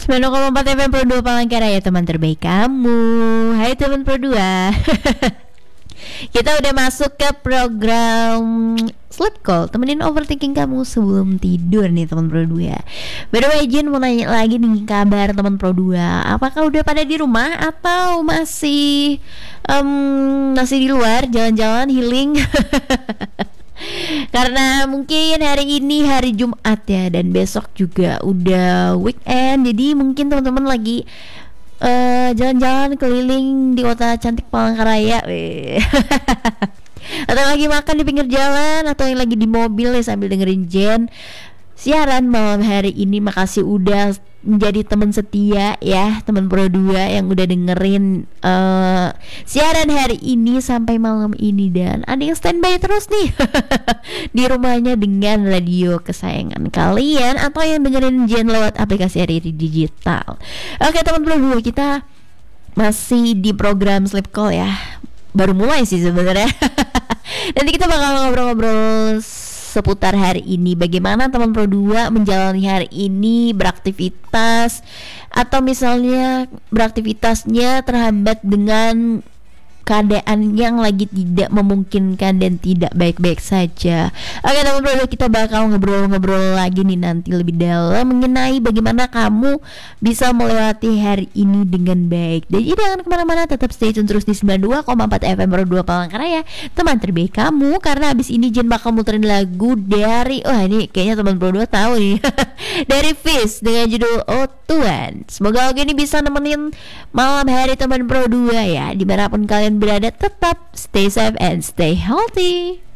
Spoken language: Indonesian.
90,4 FM Pro 2 Palangkaraya, teman terbaik kamu. Hai teman Pro 2. Kita udah masuk ke program Sleep Call, temenin overthinking kamu sebelum tidur nih teman Pro 2. By the way, Jin mau nanya lagi nih kabar teman Pro 2. Apakah udah pada di rumah atau masih di luar jalan-jalan healing? Karena mungkin hari ini hari Jumat ya, dan besok juga udah weekend. Jadi mungkin teman-teman lagi jalan-jalan keliling di kota cantik Palangkaraya, atau lagi makan di pinggir jalan, atau yang lagi di mobil ya sambil dengerin Jen siaran malam hari ini. Makasih udah menjadi teman setia ya, teman Pro 2 yang udah dengerin siaran hari ini sampai malam ini. Dan ada yang standby terus nih di rumahnya dengan radio kesayangan kalian, atau yang dengerin Jen lewat aplikasi RRI Digital. Oke teman Pro 2, kita masih di program Sleep Call ya. Baru mulai sih sebenarnya. Nanti kita bakal ngobrol-ngobrol seputar hari ini, bagaimana teman Pro 2 menjalani hari ini, beraktivitas, atau misalnya beraktivitasnya terhambat dengan keadaan yang lagi tidak memungkinkan dan tidak baik-baik saja. Oke teman Pro 2, kita bakal ngobrol-ngobrol lagi nih nanti lebih dalam mengenai bagaimana kamu bisa melewati hari ini dengan baik. Jadi jangan kemana-mana, tetap stay tune terus di 92,4 FM Pro 2 Palangkaraya, teman terbaik kamu. Karena abis ini Jen bakal muterin lagu dari, ini kayaknya teman Pro 2 tahu nih dari Fish dengan judul Oh Tuhan. Semoga lagu ini bisa nemenin malam hari teman Pro 2 ya. Dimanapun kalian berada, tetap stay safe and stay healthy.